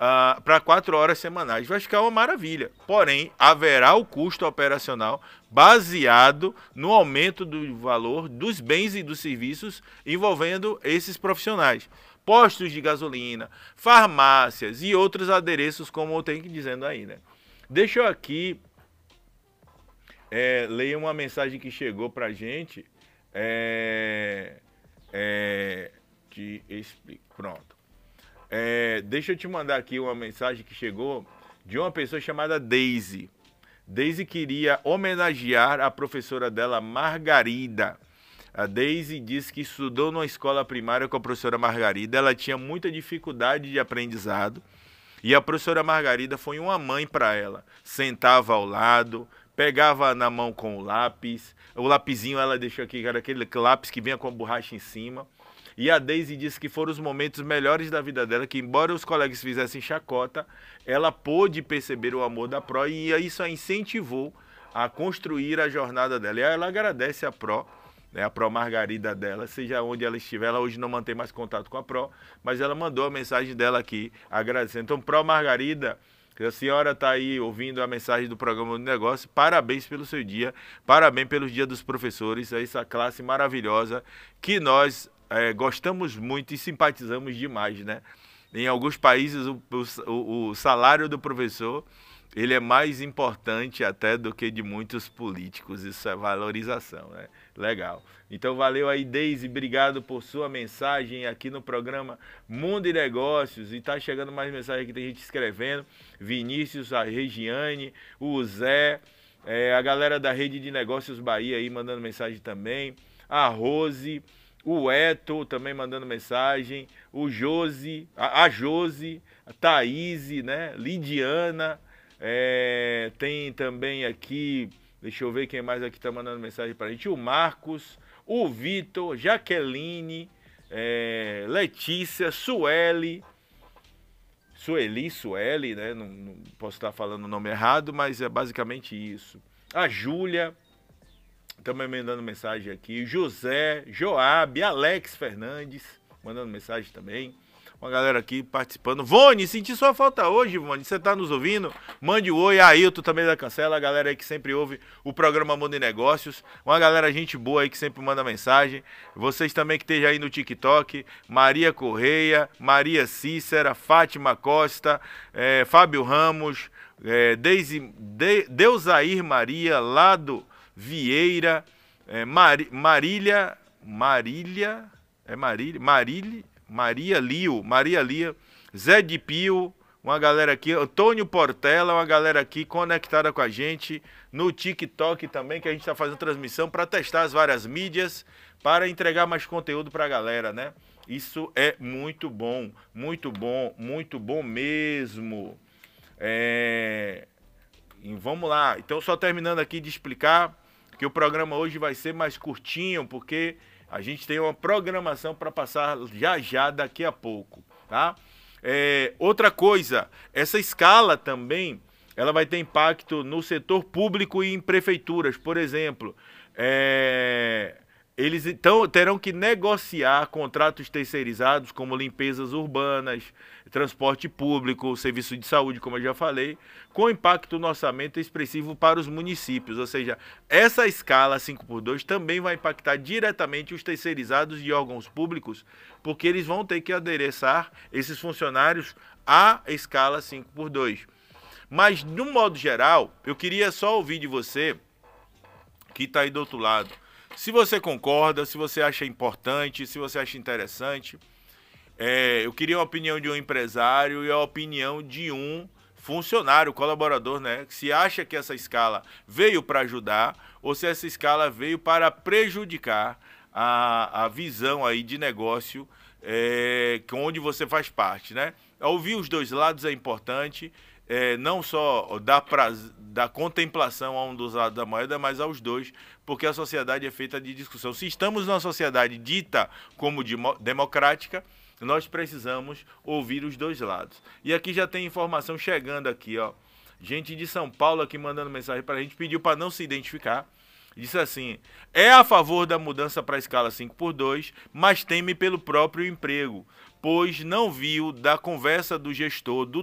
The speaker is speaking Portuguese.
para 4 horas semanais. Vai ficar uma maravilha. Porém, haverá o custo operacional baseado no aumento do valor dos bens e dos serviços envolvendo esses profissionais. Postos de gasolina, farmácias e outros adereços, como eu tenho que dizendo aí, né? Deixa eu aqui ler uma mensagem que chegou pra gente. Te explico. Pronto. Deixa eu te mandar aqui uma mensagem que chegou de uma pessoa chamada Daisy. Daisy queria homenagear a professora dela, Margarida. A Daisy disse que estudou numa escola primária com a professora Margarida. Ela tinha muita dificuldade de aprendizado e a professora Margarida foi uma mãe para ela. Sentava ao lado, pegava na mão com o lápis. O lapisinho ela deixou aqui, era aquele lápis que vinha com a borracha em cima. E a Daisy disse que foram os momentos melhores da vida dela, que embora os colegas fizessem chacota, ela pôde perceber o amor da Pro e isso a incentivou a construir a jornada dela. E ela agradece a Pro, né, a Pro Margarida dela, seja onde ela estiver. Ela hoje não mantém mais contato com a Pro, mas ela mandou a mensagem dela aqui agradecendo. Então, Pro Margarida, a senhora está aí ouvindo a mensagem do programa do negócio, parabéns pelo seu dia, parabéns pelos dias dos professores, essa classe maravilhosa que nós gostamos muito e simpatizamos demais, né? Em alguns países o salário do professor ele é mais importante até do que de muitos políticos, isso é valorização, né? Legal. Então valeu aí, Daisy, obrigado por sua mensagem aqui no programa Mundo e Negócios, e tá chegando mais mensagem aqui, tem gente escrevendo, Vinícius, a Regiane, o Zé, a galera da Rede de Negócios Bahia aí mandando mensagem também, a Rose, o Eto também mandando mensagem, o Josi, a Josi, a Thaís, né? Lidiana, tem também aqui, deixa eu ver quem mais aqui tá mandando mensagem pra gente, o Marcos, o Vitor, Jaqueline, Letícia, Sueli, né? Não posso estar falando o nome errado, mas é basicamente isso. A Júlia também mandando mensagem aqui, José, Joab, Alex Fernandes, mandando mensagem também. Uma galera aqui participando. Vone, senti sua falta hoje, Vone. Você tá nos ouvindo? Mande o oi. Ailton também da Cancela, a galera aí que sempre ouve o programa Mundo e Negócios. Uma galera, gente boa aí que sempre manda mensagem. Vocês também que estejam aí no TikTok. Maria Correia, Maria Cícera, Fátima Costa, Fábio Ramos, Deusair Maria, Lado Vieira, Maria Lia, Zé de Pio, uma galera aqui, Antônio Portela, uma galera aqui conectada com a gente no TikTok também, que a gente está fazendo transmissão para testar as várias mídias, para entregar mais conteúdo para a galera, né? Isso é muito bom, muito bom, muito bom mesmo. E vamos lá, então só terminando aqui de explicar que o programa hoje vai ser mais curtinho, porque a gente tem uma programação para passar já daqui a pouco, tá? Outra coisa, essa escala também, ela vai ter impacto no setor público e em prefeituras, por exemplo. Eles então terão que negociar contratos terceirizados, como limpezas urbanas, transporte público, serviço de saúde, como eu já falei, com impacto no orçamento expressivo para os municípios. Ou seja, essa escala 5x2 também vai impactar diretamente os terceirizados de órgãos públicos, porque eles vão ter que adereçar esses funcionários à escala 5x2. Mas, de um modo geral, eu queria só ouvir de você, que está aí do outro lado, se você concorda, se você acha importante, se você acha interessante. Eu queria a opinião de um empresário e a opinião de um funcionário, colaborador, né? Se acha que essa escala veio para ajudar ou se essa escala veio para prejudicar a visão aí de negócio onde você faz parte, né? Ouvir os dois lados é importante. Não só da contemplação a um dos lados da moeda, mas aos dois, porque a sociedade é feita de discussão. Se estamos numa sociedade dita como democrática, nós precisamos ouvir os dois lados. E aqui já tem informação chegando aqui, ó. Gente de São Paulo aqui mandando mensagem para a gente, pediu para não se identificar. Disse assim: é a favor da mudança para a escala 5x2, mas teme pelo próprio emprego, pois não viu da conversa do gestor do